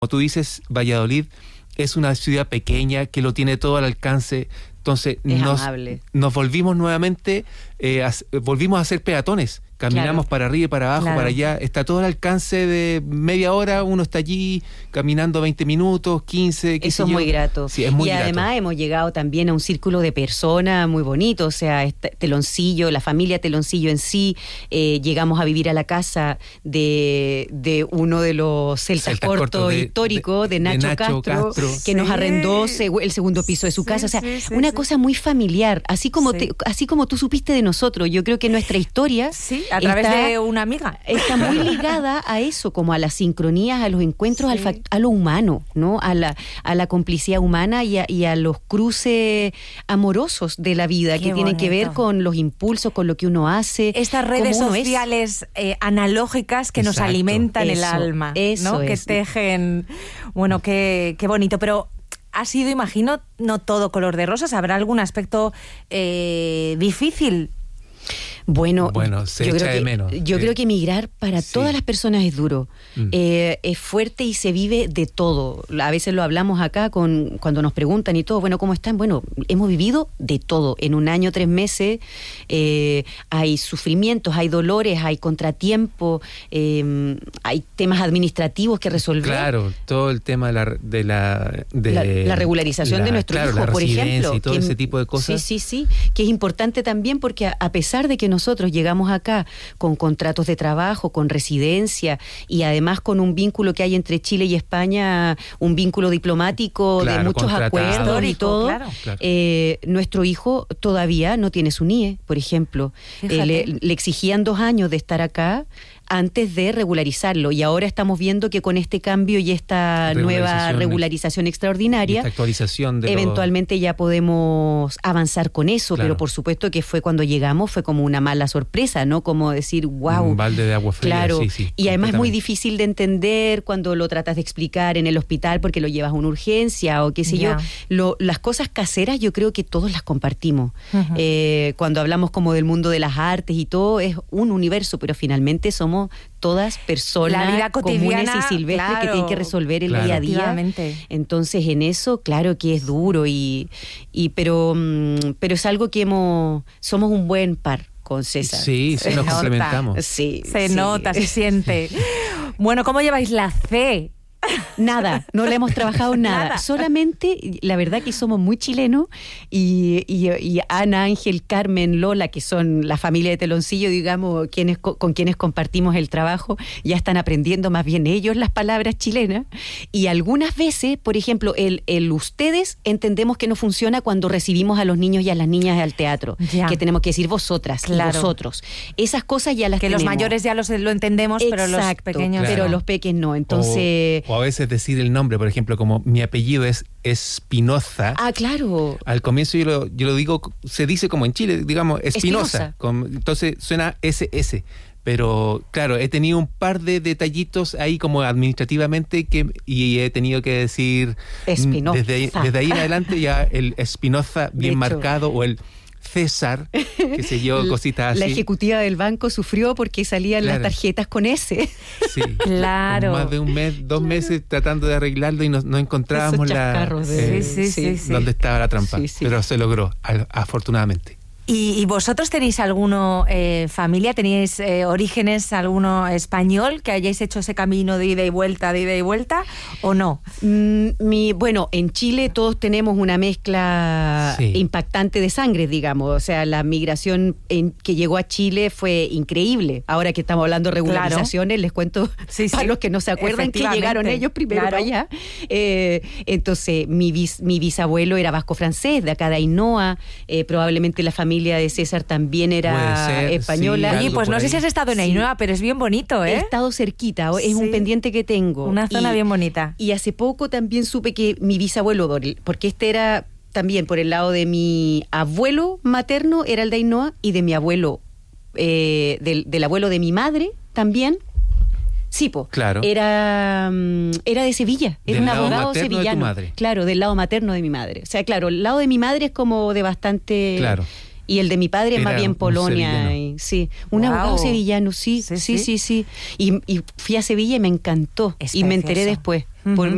Como tú dices, Valladolid es una ciudad pequeña que lo tiene todo al alcance. Entonces nos volvimos nuevamente, volvimos a ser peatones. Caminamos para arriba y para abajo, para allá. Está todo al alcance de media hora. Uno está allí caminando 20 minutos, 15. Eso es muy grato. Sí, es muy grato. Además hemos llegado también a un círculo de personas muy bonito. O sea, Teloncillo, la familia Teloncillo en sí. Llegamos a vivir a la casa de uno de los celtas cortos históricos, de Nacho Castro, que nos arrendó el segundo piso de su casa. O sea, una cosa muy familiar. Así como tú supiste de nosotros. Yo creo que nuestra historia... Sí. A través de una amiga. Está muy ligada a eso, como a las sincronías, a los encuentros, a lo humano, ¿no? A la complicidad humana y a los cruces amorosos de la vida. Qué que tienen que ver con los impulsos, con lo que uno hace. Estas redes sociales analógicas que nos alimentan el alma, ¿no? Que tejen... Bueno, qué bonito, pero... Ha sido, imagino, no todo color de rosas. ¿Habrá algún aspecto difícil? Bueno, se echa de menos. Yo creo que emigrar para todas las personas es duro. Es fuerte y se vive de todo. A veces lo hablamos acá cuando nos preguntan y todo, bueno, ¿cómo están? Bueno, hemos vivido de todo. En un año, 3 meses, hay sufrimientos, hay dolores, hay contratiempos, hay temas administrativos que resolver. Claro, todo el tema de la regularización de nuestro hijo, por ejemplo. Y todo ese tipo de cosas. Sí, que es importante también porque a pesar de que nosotros llegamos acá con contratos de trabajo, con residencia y además con un vínculo que hay entre Chile y España, un vínculo diplomático de muchos acuerdos y todo, nuestro hijo todavía no tiene su NIE, por ejemplo. Le exigían 2 años de estar acá antes de regularizarlo, y ahora estamos viendo que con este cambio y esta nueva regularización extraordinaria, esta actualización eventualmente ya podemos avanzar con eso, pero por supuesto que fue cuando llegamos, fue como una mala sorpresa, ¿no? Como decir, wow. Un balde de agua fría. Claro, y además es muy difícil de entender cuando lo tratas de explicar en el hospital porque lo llevas a una urgencia o qué sé yo. Las cosas caseras yo creo que todos las compartimos. Cuando hablamos como del mundo de las artes y todo, es un universo, pero finalmente somos todas personas la vida cotidiana, comunes y silvestres que tienen que resolver el día a día. Entonces en eso, claro que es duro pero es algo que somos un buen par con César. Sí, nos complementamos. Se nota, se siente. Bueno, ¿cómo lleváis la C? Nada, no le hemos trabajado nada. Solamente, la verdad que somos muy chilenos y Ana, Ángel, Carmen, Lola, que son la familia de Teloncillo, digamos, con quienes compartimos el trabajo, ya están aprendiendo más bien ellos las palabras chilenas. Y algunas veces, por ejemplo, el ustedes entendemos que no funciona cuando recibimos a los niños y a las niñas al teatro, que tenemos que decir vosotras y vosotros. Esas cosas ya las tenemos. Que los mayores ya lo entendemos, pero los pequeños... Pero los peques no, entonces... O a veces decir el nombre, por ejemplo, como mi apellido es Espinoza. Ah, claro. Al comienzo yo lo digo, se dice como en Chile, digamos, Espinoza. Entonces suena SS. Pero claro, he tenido un par de detallitos ahí como administrativamente y he tenido que decir Espinoza. Desde ahí en adelante ya el Espinoza bien marcado o el César, qué sé yo, cositas así. La ejecutiva del banco sufrió porque salían las tarjetas con S. Sí, claro. Más de un mes, 2 meses tratando de arreglarlo y no encontrábamos dónde estaba la trampa. Pero se logró, afortunadamente. ¿Y vosotros tenéis alguno familia, tenéis orígenes, alguno español que hayáis hecho ese camino de ida y vuelta o no? Bueno, en Chile todos tenemos una mezcla impactante de sangre, digamos. O sea, la migración que llegó a Chile fue increíble. Ahora que estamos hablando de regularizaciones, les cuento a los que no se acuerdan que llegaron ellos primero para allá. Entonces, mi bisabuelo era vasco-francés, de acá de Ainhoa, probablemente la familia de César también era española. Oye, pues no sé si has estado en Ainhoa, pero es bien bonito, ¿eh? He estado cerquita, es un pendiente que tengo. Una zona bien bonita. Y hace poco también supe que mi bisabuelo, porque este era también por el lado de mi abuelo materno, era el de Ainhoa, y de mi abuelo, del abuelo de mi madre también. Sí, claro. Era de Sevilla, era un abogado sevillano. De tu madre. Claro, del lado materno de mi madre. O sea, claro, el lado de mi madre es como de bastante... Claro. Y el de mi padre es más bien Polonia. Un abogado sevillano, sí. Y fui a Sevilla y me encantó. Y me enteré después.